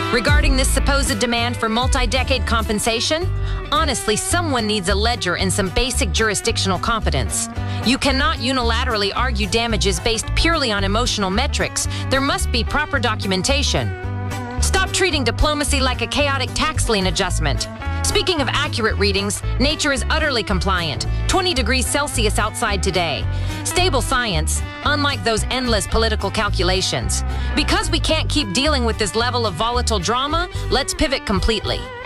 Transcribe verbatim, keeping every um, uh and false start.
Regarding this supposed demand for multi-decade compensation, honestly, someone needs a ledger and some basic jurisdictional competence. You cannot unilaterally argue damages based purely on emotional metrics. There must be proper documentation. Stop treating diplomacy like a chaotic tax lien adjustment. Speaking of accurate readings, nature is utterly compliant. twenty degrees Celsius outside today. Stable science, unlike those endless political calculations. Because we can't keep dealing with this level of volatile drama, let's pivot completely.